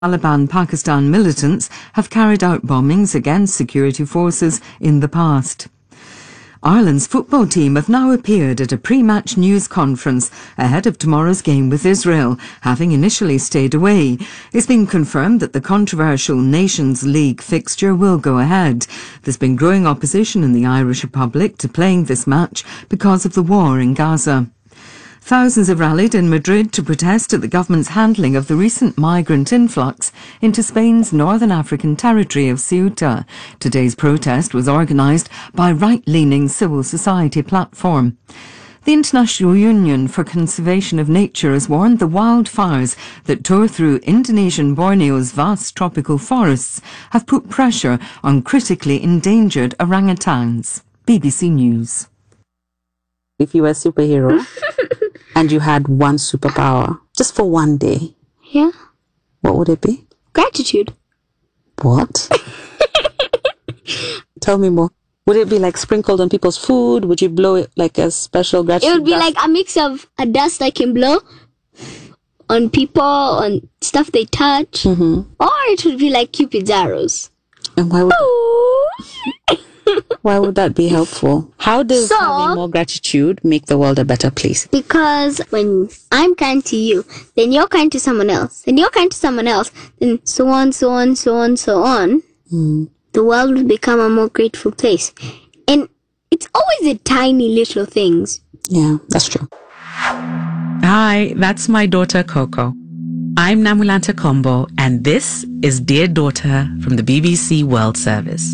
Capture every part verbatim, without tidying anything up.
Taliban Pakistan militants have carried out bombings against security forces in the past. Ireland's football team have now appeared at a pre-match news conference ahead of tomorrow's game with Israel, having initially stayed away. It's been confirmed that the controversial Nations League fixture will go ahead. There's been growing opposition in the Irish Republic to playing this match because of the war in Gaza. Thousands have rallied in Madrid to protest at the government's handling of the recent migrant influx into Spain's northern African territory of Ceuta. Today's protest was organised by right-leaning civil society platform. The International Union for Conservation of Nature has warned the wildfires that tore through Indonesian Borneo's vast tropical forests have put pressure on critically endangered orangutans. B B C News. If you were a superhero and you had one superpower, just for one day, yeah, what would it be? Gratitude. What? Tell me more. Would it be like sprinkled on people's food? Would you blow it like a special gratitude? It would be dust? like a mix of a dust I can blow on people, on stuff they touch, Mm-hmm. or it would be like Cupid's arrows. And why would why would that be helpful? How does So- having more gratitude make the world a better place? Because when I'm kind to you, then you're kind to someone else, then you're kind to someone else, then so on, so on, so on, so on. Mm. The world will become a more grateful place. And it's always the tiny little things. Yeah, that's true. Hi, that's my daughter Coco. I'm Namulanta Kombo, and this is Dear Daughter from the B B C World Service.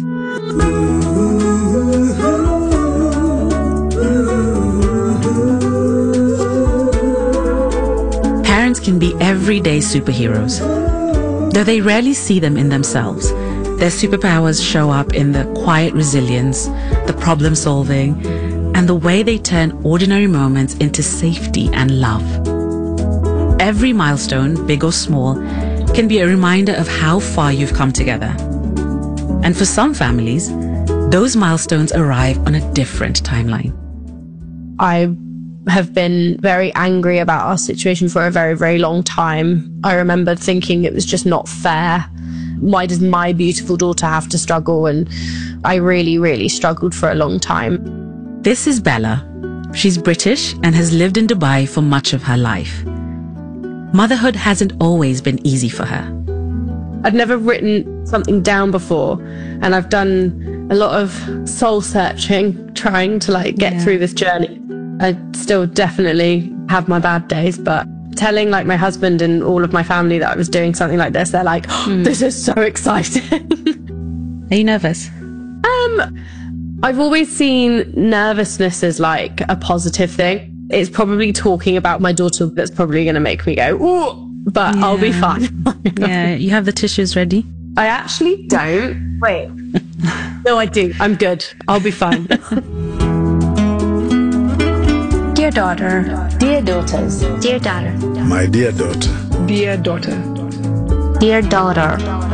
Parents can be everyday superheroes. Though they rarely see them in themselves, their superpowers show up in the quiet resilience, the problem solving, and the way they turn ordinary moments into safety and love. Every milestone, big or small, can be a reminder of how far you've come together. And for some families, those milestones arrive on a different timeline. I have been very angry about our situation for a very, very long time. I remember thinking it was just not fair. Why does my beautiful daughter have to struggle? And I really, really struggled for a long time. This is Bella. She's British and has lived in Dubai for much of her life. Motherhood hasn't always been easy for her. I'd never written something down before, and I've done a lot of soul searching, trying to like get Yeah. through this journey. I still definitely have my bad days, but telling like my husband and all of my family that I was doing something like this, they're like, oh, this is so exciting. Are you nervous? Um, I've always seen nervousness as like a positive thing. It's probably talking about my daughter that's probably going to make me go, ooh, but I'll be Yeah. fine. Yeah, you have the tissues ready? I actually don't. Wait. No, I do. I'm good. I'll be fine. Dear daughter, Dear daughters, Dear daughter. My dear daughter. dear daughter, dear daughter,